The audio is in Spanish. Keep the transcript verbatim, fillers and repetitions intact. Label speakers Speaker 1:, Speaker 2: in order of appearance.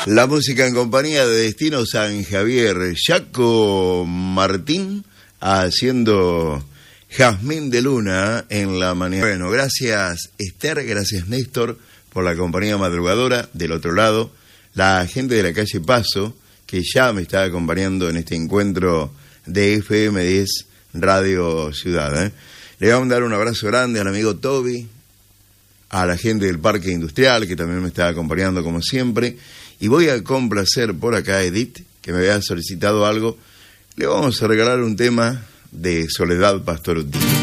Speaker 1: La música en compañía de Destino San Javier. Jaco Martín haciendo Jazmín de Luna en la mañana. Bueno, gracias Esther, gracias Néstor por la compañía madrugadora. Del otro lado, la gente de la calle Paso, que ya me está acompañando en este encuentro de F M diez Radio Ciudad. ¿eh? Le vamos a dar un abrazo grande al amigo Toby, a la gente del Parque Industrial, que también me está acompañando como siempre. Y voy a complacer por acá a Edith, que me había solicitado algo. Le vamos a regalar un tema de Soledad Pastorutti.